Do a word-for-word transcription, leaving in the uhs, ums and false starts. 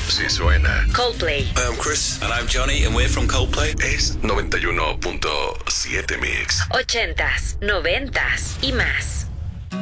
Si suena. Coldplay. I'm Chris. And I'm Johnny, and we're from Coldplay. Es noventa y uno punto siete Mix. Ochentas, noventas y más.